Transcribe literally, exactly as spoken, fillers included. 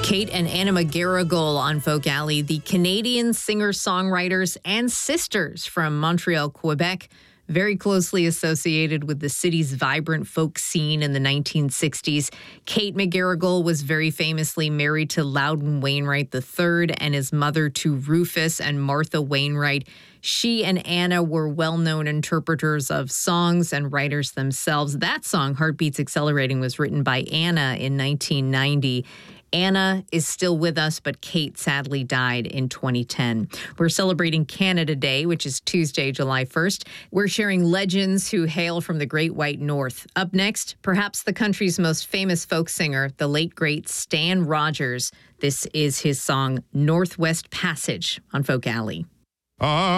Kate and Anna McGarrigle on Folk Alley, the Canadian singer-songwriters and sisters from Montreal, Quebec, very closely associated with the city's vibrant folk scene in the nineteen sixties. Kate McGarrigle was very famously married to Loudon Wainwright the third and is mother to Rufus and Martha Wainwright. She and Anna were well-known interpreters of songs and writers themselves. That song, Heartbeats Accelerating, was written by Anna in nineteen ninety. Anna is still with us, but Kate sadly died in twenty ten. We're celebrating Canada Day, which is Tuesday, July first. We're sharing legends who hail from the Great White North. Up next, perhaps the country's most famous folk singer, the late, great Stan Rogers. This is his song, Northwest Passage, on Folk Alley. Uh-